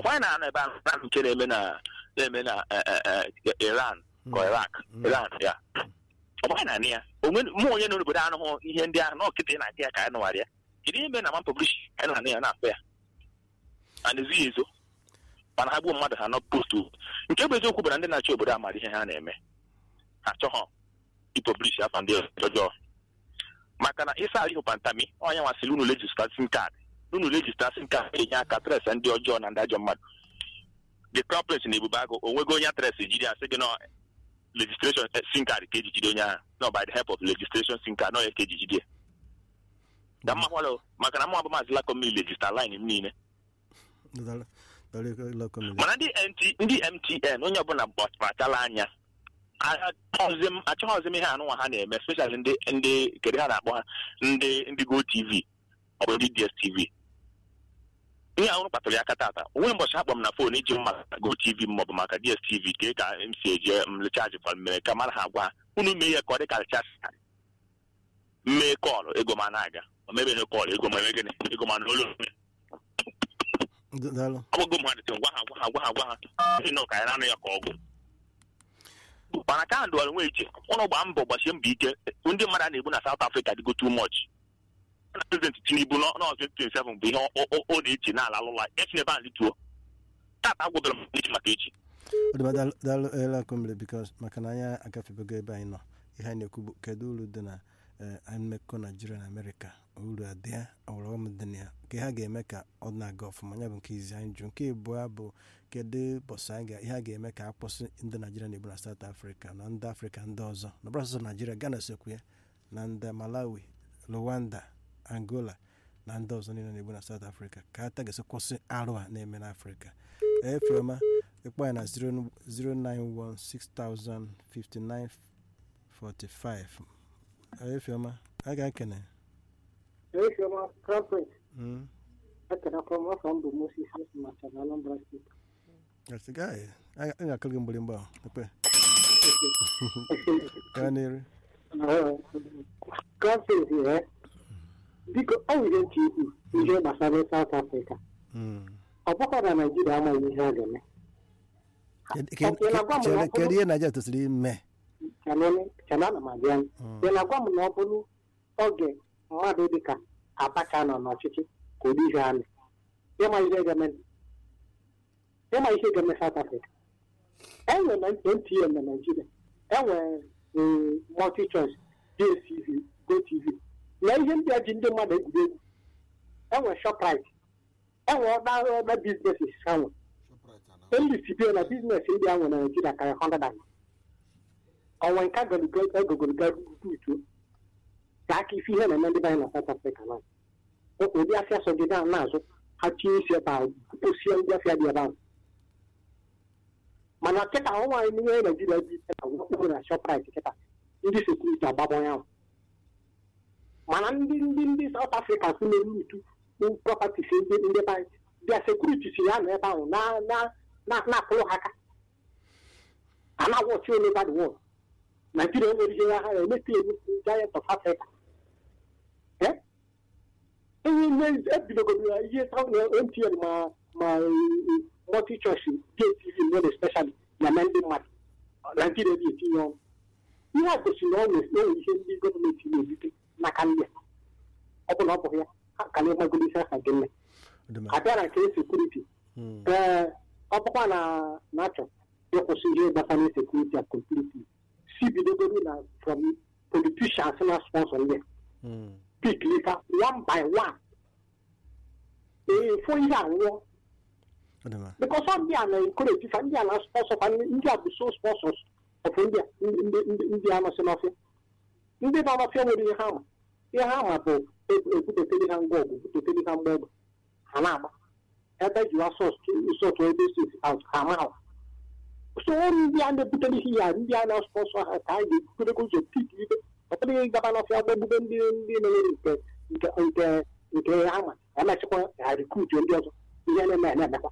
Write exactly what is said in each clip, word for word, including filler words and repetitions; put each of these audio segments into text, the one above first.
why na na ba na nke na-eme na na-eme na Iran ko Iraq Iran ya why na ya onwe mu onye no obodo anụ ihe ndị ahụ na ọkịta na nke ka anụ warịa kidi ime na man publish na na ya na afọ ya and ezi ezo mana ha bụ mmadụ ha nọ post nke bụ eziokwu bụ na ndị na-achị obodo amara ihe ha na-eme ha chọghọ ipublish afa ndị ọjọọ maka na ịsa ihe pantami onye nwasịrị unu registration card unu registration card enye aka tres ndị ọjọọ na ndị ajọ mmadụ the crown prince na ebube agụ onwego onye tres jiri asị gị na registration sim card ka eji jide onye ahụ no by the help of registration sim card no ya ka eji jide da mmakwalo maka na mụ abụ maazị lakomili register line m niile mana ndị M T N onye ọbụla gbachala anya achọghịzị m ihe anụnwa ha na-eme especially ndị ndị kedu ha na-akpọ ha ndị ndị Go T V ọ bụ ndị D S T V ihe ahụ kpatara ya aka tata onwe mbọchị ha kpọ m na fon iji m maka Go T V maọbụ maka D S T V ka ka m si eje m recharge kwa mere ka mara ha gwa unu mee ya ka ọ dị ka recharge mee kọlụ ego ma na-aga o mebe ihe kọlụ ego ma eme gịnị ego ma n'ụlọ ọgwụgwụ mmadụ gwa ha gwa ha gwa ha gwa ha ịnọ ka ya na-anụ ya ka ọgwụ mana ka ndụ ọrụ nwe ji ụnụ gba mbọ gbasie mbọ ike ndị mmadụ a na-egbu na South Africa dịgo too much na President Tinubu n'ọzọ twenty seven bụ ihe ọ na-eji n'ala alụla esi ebe a lituo tata agwụbara m echi maka echi because maka na anyị agafebego ebe anyị nọ ihe anyị na-ekwu bụ kedu uru dị na mmekọ Nigeria na America uru adị ya ọwụrụ ọm dị na ya ka ha ga-eme ka ọ na-aga ọfụma ya bụ nke izi anyị jụ nke abụọ bụ kedu bọsụ anyị ihe a ga-eme ka akpọsị ndị Nigeria na-egbu na South Africa na ndị Africa ndị ọzọ na brasụsụ Nigeria Ghana sekwu ya na ndị Malawi Rwanda Angola na ndị ọzọ niile na-egbu na South Africa ka ata ga-esi kwụsị arụ a na-eme n'Africa efioma ịkpọ ya na zero nine one six thousand fifty-nine forty-five efioma a ga-ekene efioma conference ekene from from the Moses Masana Anambra State. That's the guy. I I got to mgbere mgba ekpe kanere conference here because all we don't see is Masana South Africa. Mm. Ọbụkwa na Nigeria amaghị ihe a ga-eme. Kedu ihe Nigeria tosiri ime? Chana na Madian. Ị na-agwa m na ọ bụrụ oge mmadụ dịka Abacha nọ n'ọchịchị ka ụdị ihe amị. Ịma ihe ga-eme ịma ihe ga-eme South Africa. Enwe na M T N na Nigeria. Enwe multi choice D S T V, Go T V. Na ihe ndị a ji ndị mmadụ egwuregwu. Enwe Shoprite. Enwe ọda businesses ahụ. Only C P O na business ndị ahụ na Nigeria karịa one hundred and ọnwa nke agogologo utu ka aka isi ihe na-eme ndị banyere na South Africa na ụdị afịa so gị na-azụ ha tinye isi ebe ahụ osie ndị afịa dị ebe ahụ mana kịta ọnwa anyị n'ihe Nigeria dị na na Shoprite kịta ndị sekuriti agbabọ ya ahụ mana ndị ndị ndị South Africa si na-eru utu property si ndị ndị banyere bịa sekuriti si ya na ebe ahụ na na na-apụrụ ha aka a na-agwọchi onye bad wọl Nigeria nwere ihe ha na-emete ewu giant of Africa. Eh? Ihe ebidogodo ya ihe M T N ma ma multi choice D S T V more especially na ndị mmadụ Nigeria dị etinye ọnụ. Ihe a gosiri na ọ na-enwe ihe ndị gọọmenti na-ebute n'aka ndị a. Ọ bụ na ọ bụ ya ha ka na-emegolo isi ha ga-eme. Abịa na nke sekuriti. Ee ọ bụkwa na na-achọ ịkwụsị ihe gbasara sekuriti a completely. See the na from politicians and sponsors there. Pick later one by one. Eh, for years, because some India are encouraged, India are sponsors, and India are so sponsors of India, India national affairs. India national affairs will be harm. They harm about put the telegram go, put the telegram board. Hanama. After you are so so to this out, come out. So ndị a na-ebute ihe ndị a na-sponsor ha ka anyị ga-ekwurekwu ụzọ pik ibe ọbụla ihe gaba n'ọfịa gbegbuge ndị ndị na-enwere nke nke nke ama emechikwa ha rekrut ndị ọzọ ihe na-eme na-emekwa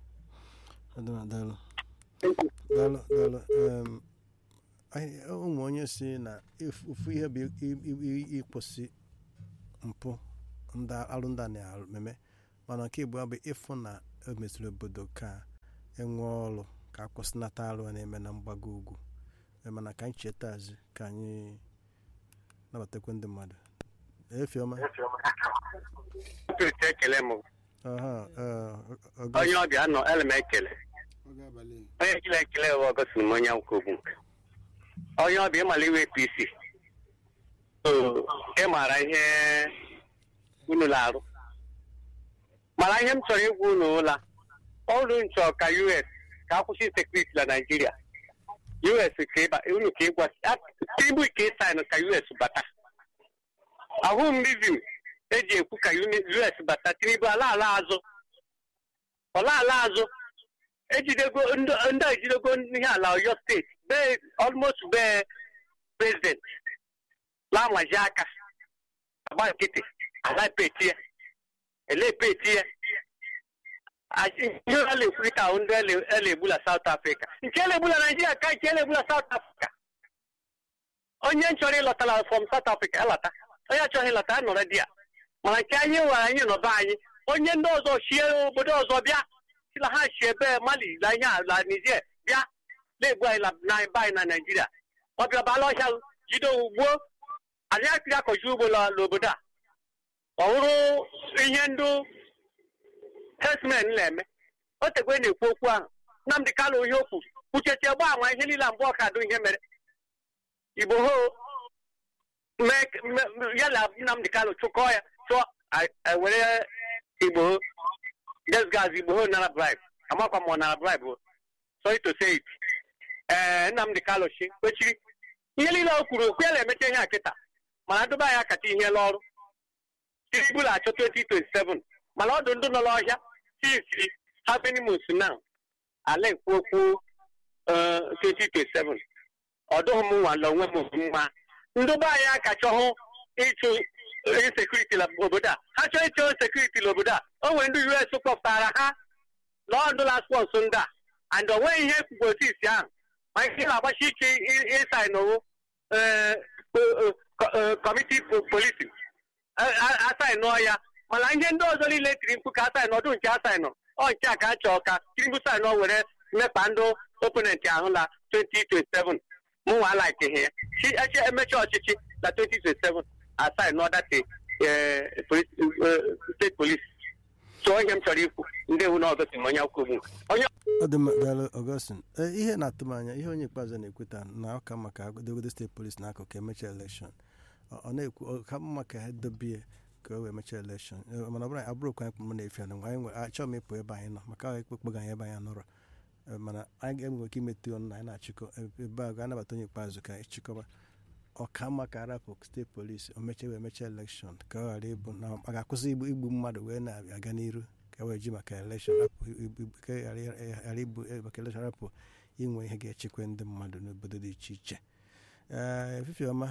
ụmụ onye si na ofu ihe bụ ịkwụsị mpụ ndị arụ ndị a na-eme mana nke bụ abụ ịfụ na o mesịrị obodo ka enwe ọrụ ka akwụsịnata alụ a na-eme na mgbago ugwu mana ka anyị cheta azụ ka anyị nabatakwa ndị mmadụ. Efioma ekele m onye ọbịa nọ ele m ekele onye ekele ekele ụwa gosiri m onye akwụkwọ okwu onye ọbịa ịmala iwe A P C ị maara ihe unu na-arụ mana ihe m chọrọ ịgwa unu ụla ọrụ nchọ ka U S ka akwụsị sekuriti na Naịjirịa U S ka unu ka ịgwa Tinubu ka ịsaịnụ ka U S bata ahụ mbizim eji ekwu ka U S bata Tinubu ala ala azụ ọla ala azụ ejidego ndị ejidego ihe ala Oyo steeti bee almost bee president lamaji aka agba nkịtị ala petie ele petie ihe ala ekwurịta ahụ ndị ele egbula South Africa nke ele egbula Nigeria ka nke ele egbula South Africa onye nchọrọ ịlọtala from South Africa alata onye achọghị ịlọta anọrọ di ya mana nke anyị nwere anyị nọba anyị onye ndị ọzọ chie obodo ọzọ bịa sila ha chi ebe Mali la ihe ala Niger bịa na-egbu anyị na be anyị na Nigeria ọ bịa bala ọhịa jide ugbuo anyị akịrị akọji ugbo n'obodo a ọ hụrụ ihe ndị herdsmen na-eme o tegwe na-ekwu okwu ahụ Nnamdi Kanu ihe okwu kwucheche gba ama ihe niile mbụ ọkadụ ihe mere Igbo ho yala Nnamdi Kanu chụkọọ ya chụọ were Igbo desgas Igbo ho nara bribe amakwa m ọ nara bribe sorry to say it ee Nnamdi Kanu chi kwechiri ihe niile o kwuru okwu ya na-emecha ihe a kịta mana dụba ya kacha ihe n'ọrụ Tinubu na-achọ twenty twenty-seven mana ọdụ ndụ nọ n'ọhịa sisi happening months now ala ekwu okwu twenty twenty-seven ọdụghị m nwa la onwe m mma ndị be anyị akacha hụ ịchụ sekuriti n'obodo a ha chọọ ịchụ sekuriti n'obodo a o nwere ndị U S kpọpụtara ha n'ọdụ la spọnsụ ndị a and o nweghị ihe kwugotis ahụ ma ihe na-agbachi ike ịsaị n'owu kọmiti polisi asaị nụọ ya mana ihe ndị ọzọ niile tiri mkpu ka asaị n'ọdụ nke asaị nọ ọ nke a ka a chọọ ka Tinubu saị nọ were mmepa ndị oponenti ahụ na twenty twenty-seven mụ nwa alaikeghị ya chi eche emecha ọchịchị na twenty twenty-seven asaị n'ọdate steeti polisi so ihe m chọrọ ikwu ndị ewu na ọzọ si m onye akwụkwọ onye ọ dị mkpa Augustine ihe na-atụ m anya ihe onye ikpeazụ na-ekweta na ọka maka Dogodo steeti polisi n'akụkụ emecha elekshọn ọ na-ekwu ka mma ka ha dobie ka o wee mechaa elekshọn mana ọ bụrụ abụrụkwa anyị kpụrụ na-efe ya na nwa anyị nwere achọghị m ịpụ ebe anyị nọ maka ekpekpega anyị ebe anyị nọrọ mana anyị ga-enwe ike imetụ ọnụ na anyị na-achịkọ ebe a ga-anabata onye ikpeazụ ka ịchịkọba ọka mma ka arapụ steeti polisi o mechie wee mechaa elekshọn ka ọ ghara ịbụ na a ga-akwụsị igbu mmadụ wee na-aga n'iru ka wee ji maka elekshọn ghara igbu maka elekshọn rapụ inwe ihe ga-echekwa ndị mmadụ n'obodo dị iche iche. Efifioma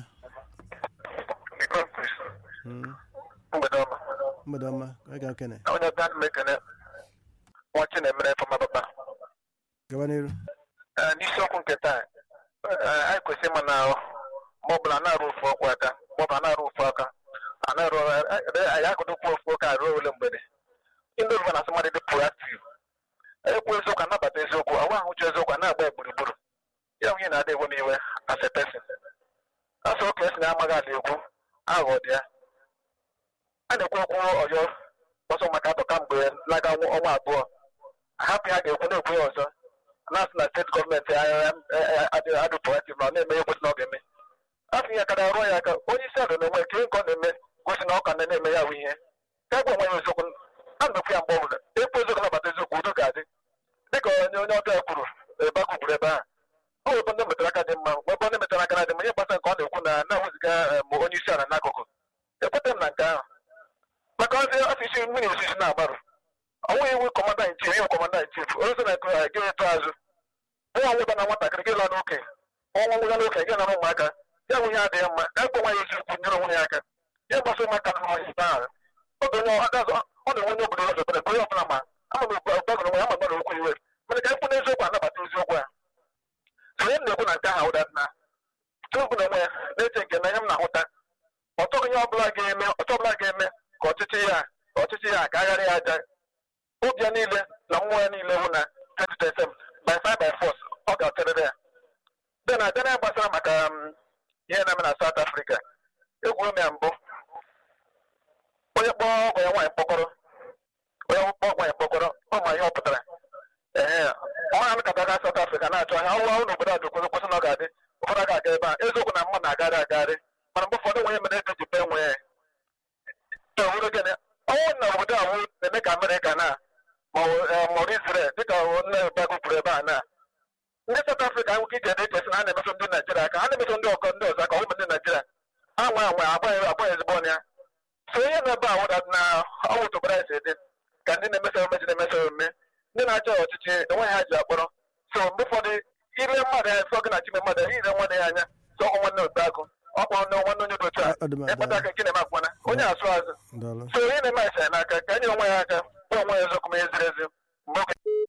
mgbede ọma ga okene onye bịa mmekene nwachi na-emere fọma papa gaba n'iru n'isiokwu nke taa anyị kwesịrị ịma na ma ọ bụla na-arụ ofu ọkwa aka ma ọ bụla na-arụ ofu aka anyị akụdokwu ofu ụka arụ ole mgbede ndị oruba na asụmadị dị proactive ekwu eziokwu anabata eziokwu awa ahụ uche eziokwu a na-agba gburugburu ya nwunye na-adị ewe m iwe as a person asọ oke esi na amaghị ala egwu aghọ dị ya a na-ekwu okwu Ọyọ ọsọ maka atọ kamgbe na-aga ọnwa abụọ ahapụ ha ga-ekwu na-ekwu ya ọzọ na-asị na steeti gọọmenti adụ proactive na ọ na-eme ekwesị na ọ ga-eme afọ ihe kara rụọ ya aka onye isi ala na-eme nke nke ọ na-eme gosi na ọ ka na-eme ya bụ ihe ka gwa nwa ya eziokwu a na-ekwu ya mgbe ọbụla ekwu eziokwu nabata eziokwu udo ga-adị dịka onye onye ọbịa kwuru ebe a kwuburu ebe a ọ nwebe ndị metara aka dị mma nwebe ndị metara aka na dị mma ihe gbasara nke ọ na-ekwu na na-awụziga ma onye isi ala n'akụkụ ekweta m na nke ahụ maka ozi ọfisi mmiri osisi na-agbarụ ọnwa iwu kọmanda nchif iwu kọmanda nchif ozi na gị etu azụ nwa nweba na nwatakịrị gị laa n'oke ọnwa nwega n'oke gị nara ụmụaka ya nwunye adịghị mma ka ekwe nwa ya eziokwu nyere onwe ya aka ya gbasa ụmụaka na ọhịa ahụ oge onye ọ na-enwe onye obodo ọzọ bere onye ọbụla ma ama m gbagoro nwe ya ma gbara okwu iwe mana ka ekwu n'eziokwu anabata eziokwu ya so ihe m na-ekwu na nke ahụ ụda na Tinubu na onwe ya na-eche nke na ihe m na-ahụta ọtụghị ihe ọbụla ga-eme ọtụ ọbụla ga-eme ka ọchịchị ya ka ọchịchị ya ka agharị ya aja obi ya niile na mmụọ ya niile hụ na twenty twenty-seven by five by force ọ ga-aterịrị ya then adịna gbasara maka ihe na-eme na South Africa egwuru m ya mbụ onye kpọọ ọgọ ya nwaanyị mkpọkọrọ onye kpọọ ọgọ ya mkpọkọrọ ọ ma ihe ọ pụtara ee ọ na-anakọta aka South Africa na-achọ ahịa ọwụ ahụ n'obodo a dụkwụsị kwụsị na ọ ga-adị ụfọdụ ga-aga ebe a eziokwu na mmadụ na-agagharị agagharị mana mgbe ụfọdụ nwere mere ego ji pe nwe ya ọwụrụ gịnị ọnwụ na obodo a wụ na-eme ka Amerịka na maọbụ Israel dịka nne bago kwuru ebe a na ndị South Africa nwụke ike na-echesi na ha na-emeso ndị Naijiria aka ha na-emeso ndị ọgọ ndị ọzọ aka ọwụ ndị Naijiria anwe anwe agbaghị agbaghị ezigbo ọnya so ihe na-ebe a wụda na ọwụ tụbara esi dị ka ndị na-emeso emeji na-emeso omume ndị na-achọ ọchịchị enweghị ha ji akpọrọ so mgbe ụfọdụ ire mmadụ ya sọ gị na chime mmadụ ire nwanne ya anya sọ ọkwa nwanne otu akụ ọkwa nwanne onye dị otu a ịkpata aka nke na-eme akwana onye asụ azụ so ihe na-eme asa n'aka ka anyị onwe ya aka bụ onwe ya eziokwu ma eziri ezi mgbe oge